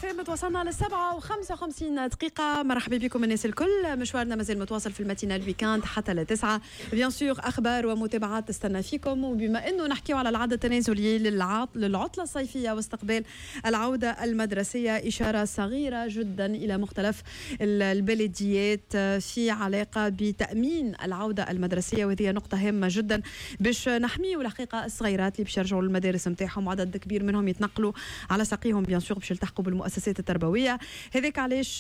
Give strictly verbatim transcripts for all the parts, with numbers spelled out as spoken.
اف ام توصلنا للسبعة وخمسة وخمسين دقيقة. مرحبا بكم الناس الكل، مشوارنا مازال متواصل في الماتينال الويكاند حتى لتسعة. بيان سور اخبار ومتابعات تستنى فيكم، وبما انه نحكيو على العد التنازلي للعطلة الصيفية واستقبال العودة المدرسية، إشارة صغيرة جدا إلى مختلف البلديات في علاقة بتأمين العودة المدرسية، وهذه نقطة هامة جدا باش نحميو الحقيقة الصغيرات اللي باش يرجعوا للمدارس نتاعهم، عدد كبير منهم يتنقلوا على ساقيهم بيان سور باش يلتحقوا بالمؤسسات التربوية. هذاك علاش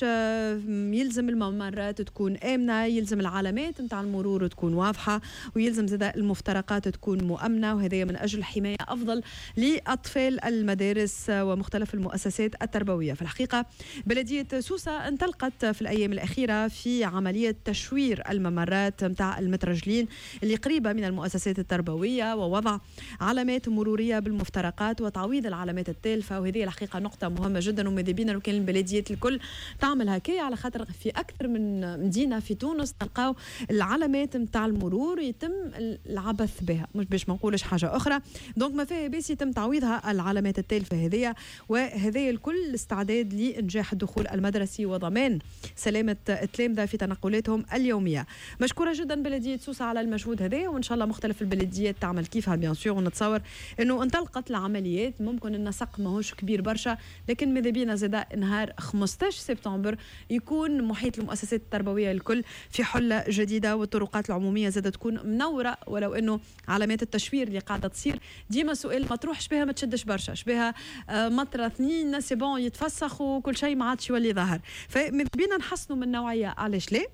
يلزم الممرات تكون آمنة، يلزم العلامات نتاع المرور تكون واضحة، ويلزم زاد المفترقات تكون مؤمنة، وهذا من أجل حماية أفضل لأطفال المدارس ومختلف المؤسسات التربوية. في الحقيقة بلدية سوسة انطلقت في الأيام الأخيرة في عملية تشوير الممرات نتاع المترجلين اللي قريبة من المؤسسات التربوية، ووضع علامات مرورية بالمفترقات وتعويض العلامات التالفة، وهذه الحقيقة نقطة مهمة جدا. وماذا بينا لو كان البلديات الكل تعمل هكايا، على خاطر في أكثر من مدينة في تونس تلقاو العلامات نتاع المرور يتم العبث بها، مش باش ما نقولش حاجة أخرى. دونك ما فيها بس يتم تعويضها العلامات التالفة هذه، وهذا الكل استعداد لإنجاح الدخول المدرسي وضمان سلامة التلامذة في تنقلاتهم اليومية. مشكورة جدا بلدية سوسة على المجهود هذا، وإن شاء الله مختلف البلديات تعمل كيفها بيان سور. ونتصور إنه انطلقت العمليات، ممكن النسق ماهوش كبير برشا، لكن ماذا بينا زاد نهار خمسة عشر سبتمبر يكون محيط المؤسسات التربوية الكل في حلة جديدة، والطرقات العمومية زاد تكون منورة، ولو إنه علامات التشوير اللي قاعدة تصير ديما سؤال ما تروحش بها ما تشدش برشا، شبيها آه مطرة اثنين سي بون يتفسخوا وكل شيء ما عادش يولي ظاهر. فبينا نحسنوا من نوعية، علاش ليه؟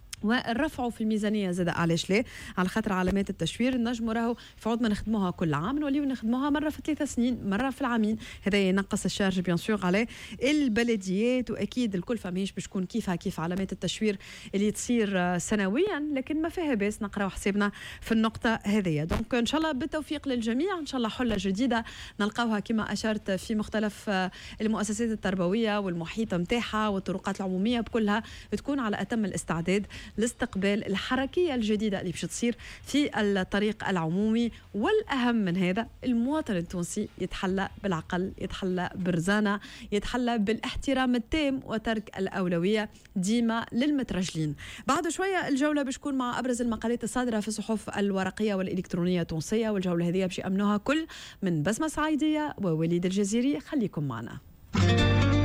ونرفعوا في الميزانيه زاد، علاش ليه؟ على خاطر علامات التشوير نجموا راهو في عود ما نخدموها كل عام، نوليو نخدموها مره في ثلاث سنين، مره في العامين. هذا ينقص الشارج بيان سور على البلديات، واكيد الكل فماهيش باش تكون كيفها كيف علامات التشوير اللي تصير سنويا، لكن ما فيها باس نقراو حسابنا في النقطه هذه. دونك ان شاء الله بالتوفيق للجميع، ان شاء الله حله جديده نلقاوها كما اشرت في مختلف المؤسسات التربويه والمحيط نتاعها والطرقات العموميه بكلها تكون على اتم الاستعداد لاستقبال الحركية الجديدة اللي باش تصير في الطريق العمومي. والأهم من هذا المواطن التونسي يتحلى بالعقل، يتحلى بالرزانة، يتحلى بالاحترام التام وترك الأولوية ديما للمترجلين. بعد شوية الجولة باش تكون مع أبرز المقالات الصادرة في الصحف الورقية والإلكترونية التونسية، والجولة هذه باش يأمنوها كل من بسمة سعيدية ووليد الجزيري. خليكم معنا.